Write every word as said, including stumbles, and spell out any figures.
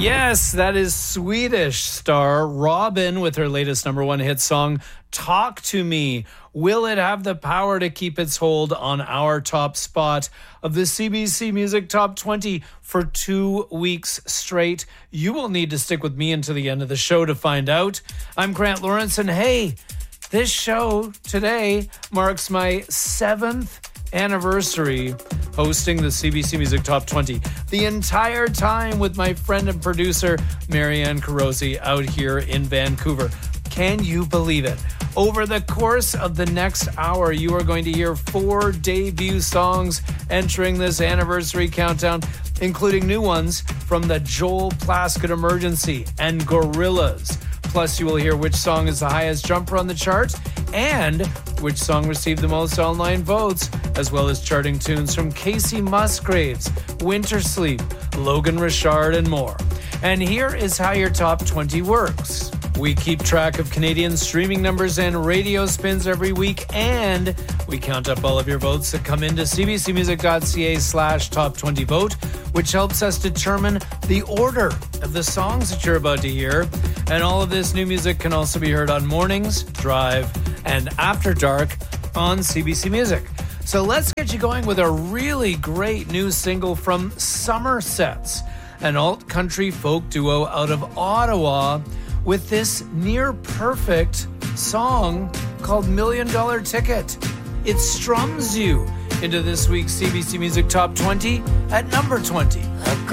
Yes, that is Swedish star Robin with her latest number one hit song, Talk to Me. Will it have the power to keep its hold on our top spot of the C B C Music Top twenty for two weeks straight? You will need to stick with me until the end of the show to find out. I'm Grant Lawrence, and hey, this show today marks my seventh anniversary hosting the C B C Music Top twenty. The entire time with my friend and producer, Marianne Carosi, out here in Vancouver. Can you believe it? Over the course of the next hour, you are going to hear four debut songs entering this anniversary countdown, including new ones from the Joel Plaskett Emergency and Gorillaz. Plus, you will hear which song is the highest jumper on the chart and which song received the most online votes, as well as charting tunes from Casey Musgraves, Winter Sleep, Logan Richard, and more. And here is how your top twenty works. We keep track of Canadian streaming numbers and radio spins every week, and we count up all of your votes that come into cbcmusic.ca slash top 20 vote, which helps us determine the order of the songs that you're about to hear. And all of this new music can also be heard on Mornings, Drive, and After Dark on C B C Music. So let's get you going with a really great new single from Somersets, an alt-country folk duo out of Ottawa, with this near-perfect song called Million Dollar Ticket. It strums you into this week's C B C Music Top twenty at number twenty. I